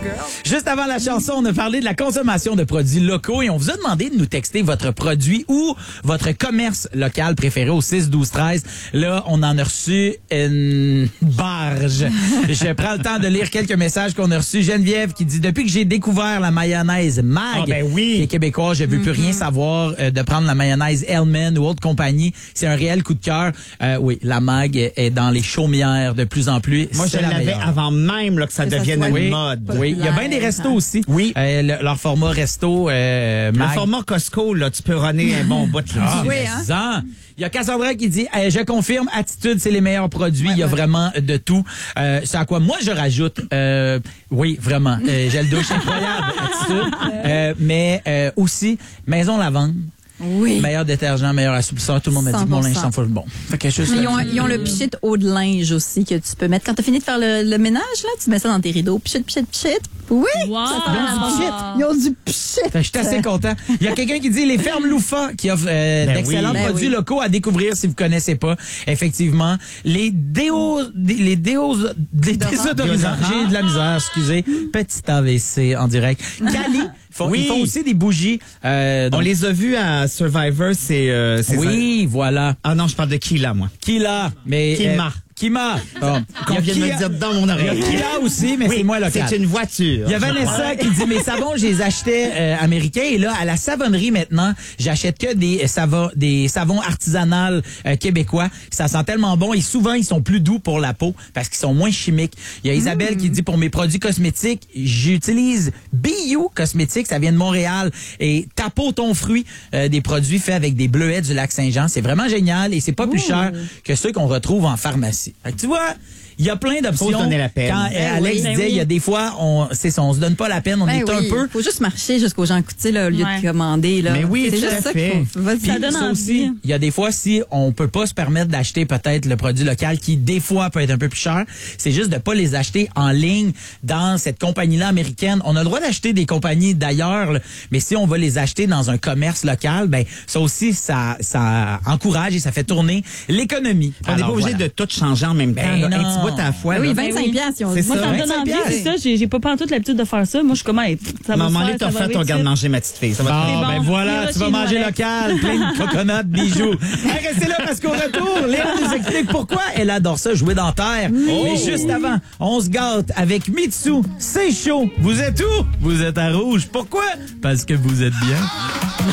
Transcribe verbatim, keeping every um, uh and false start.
Juste avant la chanson, on a parlé de la consommation de produits locaux et on vous a demandé de nous texter votre produit ou votre commerce local préféré au six douze treize. Là, on en a reçu une barge. Je prends le temps de lire quelques messages qu'on a reçus. Geneviève qui dit « Depuis que j'ai découvert la mayonnaise Mag, oh, ben oui. qui est québécois, je ne veux mm-hmm. plus rien savoir euh, de prendre la mayonnaise Hellman ou autre compagnie. C'est un réel coup de cœur. Euh, oui, la Mag est dans les chaumières de plus en plus. Moi, je l'avais avant même là, que ça que devienne ça une oui, mode. Oui, il y a bien des restos aussi. Oui. Euh, le, leur format resto euh, Le Mag. format Costco, là, tu peux runner un bon bout de ah, oui, hein? Il y a Cassandra qui dit eh, « Je confirme, Attitude, c'est les meilleurs produits. Ouais, il y a ouais. vraiment de tout. Euh, » C'est à quoi moi je rajoute. Euh, oui, vraiment. Euh, j'ai le douche incroyable, Attitude. Euh, mais euh, aussi, Maison Lavande. Oui. Meilleur détergent, meilleur assoupisseur. Tout le monde m'a dit que mon linge s'en fout bon. Fait que juste, ils, ont, ils ont le pchit eau de linge aussi que tu peux mettre. Quand tu as fini de faire le, le ménage, là, tu mets ça dans tes rideaux. Pchit, pchit, pchit. Oui! Wow. Ils ont du pchit. Je suis assez content. Il y a quelqu'un qui dit les fermes Loufa qui offrent euh, ben d'excellents oui. produits ben oui. locaux à découvrir si vous connaissez pas. Effectivement. Les déos, les déos, les désodorisants. J'ai de la misère, excusez. Petit A V C en direct. Cali. Font, oui. Ils font aussi des bougies. Euh, donc... On les a vus à Survivor, c'est... Euh, oui, un... voilà. Ah non, je parle de Kila, moi. Kila. Mais, Kima. Euh, Kima. Oh. Qu'on vient de me dire dans mon oreille. Il y a Kila aussi, mais oui, c'est moins local. C'est une voiture. Il y a Vanessa qui dit, mes savons, je les achetais euh, américains. Et là, à la savonnerie maintenant, j'achète que des savons, des savons artisanaux euh, québécois. Ça sent tellement bon et souvent, ils sont plus doux pour la peau parce qu'ils sont moins chimiques. Il y a Isabelle mmh. qui dit, pour mes produits cosmétiques, j'utilise B U Cosmétiques. Ça vient de Montréal. Et Ta peau, ton fruit, euh, des produits faits avec des bleuets du lac Saint-Jean. C'est vraiment génial et c'est pas Ouh. plus cher que ceux qu'on retrouve en pharmacie. Fait que tu vois, il y a plein d'options. Faut se donner la peine. Quand ben Alex oui, disait, ben il y a des fois, on, c'est ça, on se donne pas la peine, on ben est oui. un peu. Faut juste marcher jusqu'aux gens coûtés, là, au lieu ouais. de commander, là. Mais oui, c'est tout juste à ça fait. qu'il faut. Ça donne ça envie. aussi, il y a des fois, si on peut pas se permettre d'acheter peut-être le produit local qui, des fois, peut être un peu plus cher, c'est juste de pas les acheter en ligne dans cette compagnie-là américaine. On a le droit d'acheter des compagnies d'ailleurs, là, mais si on va les acheter dans un commerce local, ben, ça aussi, ça, ça encourage et ça fait tourner l'économie. On n'est pas obligé voilà. de tout changer en même temps, ben là, un petit bout à la fois. Oui, là. vingt-cinq piastres. C'est moi, ça me donne envie, c'est ça. J'ai, j'ai pas pantoute l'habitude de faire ça. Moi, je suis comme, hey, ça va Maman, se faire, t'as ça va fait ton garde-manger, ma petite fille. Ça va bon, bon, ben voilà, tu vas manger Alex. local, plein de coconuts, bijoux. Hey, restez là parce qu'au retour, Léa nous explique pourquoi elle adore ça, jouer dans terre. Oh. Mais juste avant, on se gâte avec Mitsu. C'est chaud. Vous êtes où? Vous êtes à Rouge. Pourquoi? Parce que vous êtes bien.